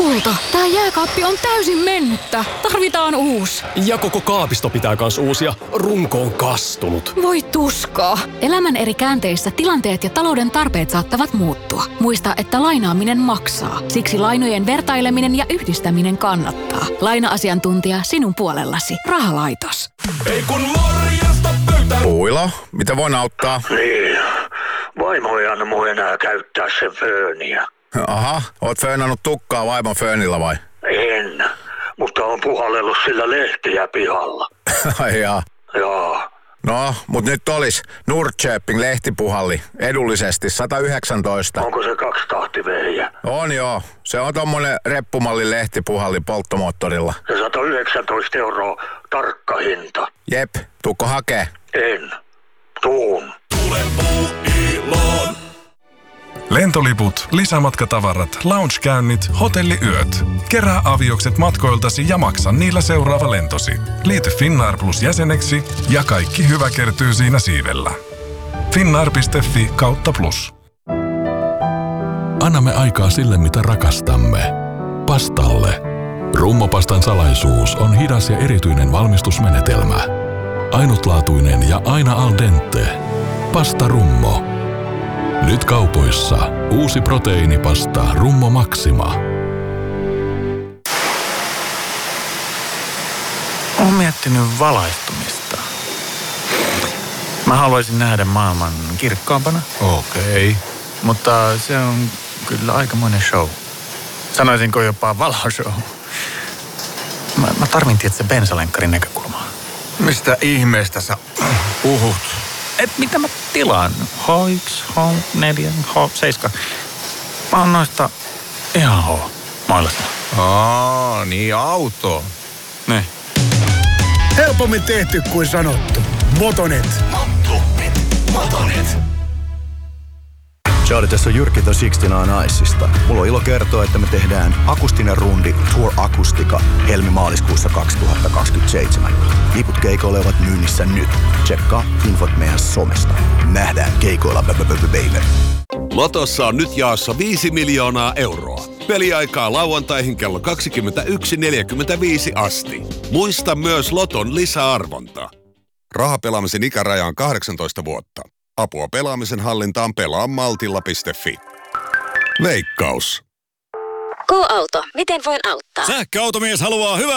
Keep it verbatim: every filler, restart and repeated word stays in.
Multa, tää jääkaappi on täysin mennyttä. Tarvitaan uusi. Ja koko kaapisto pitää kans uusia. Runko on kastunut. Voi tuskaa. Elämän eri käänteissä tilanteet ja talouden tarpeet saattavat muuttua. Muista, että lainaaminen maksaa. Siksi lainojen vertaileminen ja yhdistäminen kannattaa. Laina-asiantuntija sinun puolellasi. Rahalaitos. Ei kun morjesta pöytään. Puilo, mitä voin auttaa? Niin, vaimo ei anna mun enää käyttää sen fööniä. Aha, oot föönannut tukkaa vaimon föönillä vai? En, mutta on puhallellut sillä lehtiä pihalla. Ai jaa. Joo. No, mut nyt olis Nordköping lehtipuhalli edullisesti sata yhdeksäntoista. Onko se kaksitahtivehjä? On joo, se on tommonen reppumallin lehtipuhalli polttomoottorilla. Ja sata yhdeksäntoista euroa tarkka hinta. Jep, tuukko hakee? En. Tuun. Tule Puuiloon. Lentoliput, lisämatkatavarat, loungekäynnit, hotelliyöt. Kerää aviokset matkoiltasi ja maksa niillä seuraava lentosi. Liity Finnair Plus jäseneksi ja kaikki hyvä kertyy siinä siivellä. finnair piste fi kautta plus. Annamme aikaa sille, mitä rakastamme. Pastalle. Rummopastan salaisuus on hidas ja erityinen valmistusmenetelmä. Ainutlaatuinen ja aina al dente. Pasta Rummo. Nyt kaupoissa uusi proteiinipasta Rummo Maxima. Olen miettinyt valaistumista. Mä haluaisin nähdä maailman kirkkaampana. Okei. Okay. Mutta se on kyllä aikamoinen show. Sanoisinko jopa valoshow. Mä, mä tarvin tietysti bensalenkkarin näkökulmaa. Mistä ihmeestä sä puhut? Et mitä mä tilaan? H yksi, H neljä, H seitsemän. Mä oon noista ihan H mailasta. Aa, niin auto. Ne. Helpommin tehty kuin sanottu. Motonet. Motonet. Motonet. Charlie, tässä on Jyrki The kuusikymmentäyhdeksän Iceista. Mulla on ilo kertoa, että me tehdään akustinen rundi Tour Akustika helmi-maaliskuussa kaksituhattakaksikymmentäseitsemän. Liput keikoille ovat myynnissä nyt. Tsekkaa infot meidän somesta. Nähdään keikoilla, baby. Lotossa on nyt jaossa viisi miljoonaa euroa. Peliaikaa lauantaihin kello kaksikymmentäyksi neljäkymmentäviisi asti. Muista myös Loton lisäarvonta. Rahapelaamisen ikäraja on kahdeksantoista vuotta. Apua pelaamisen hallintaan pelaa maltilla piste fi. Veikkaus. Go-auto. Miten voin auttaa? Sähköautomies haluaa hyvää